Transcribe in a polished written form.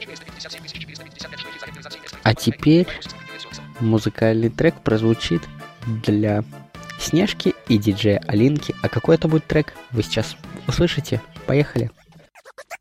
А теперь музыкальный трек прозвучит для Снежки и диджея Алинки. А какой это будет трек, вы сейчас услышите. Поехали!